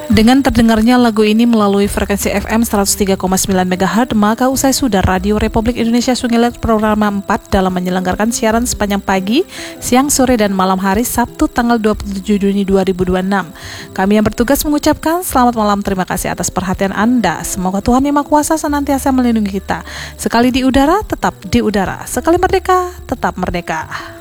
Dengan terdengarnya lagu ini melalui frekuensi FM 103,9 MHz, maka usai sudah Radio Republik Indonesia Sungilet Programa 4 dalam menyelenggarkan siaran sepanjang pagi, siang, sore, dan malam hari Sabtu tanggal 27 Juni 2026. Kami yang bertugas mengucapkan selamat malam, terima kasih atas perhatian Anda. Semoga Tuhan Yang Maha Kuasa senantiasa melindungi kita. Sekali di udara, tetap di udara. Sekali merdeka, tetap merdeka.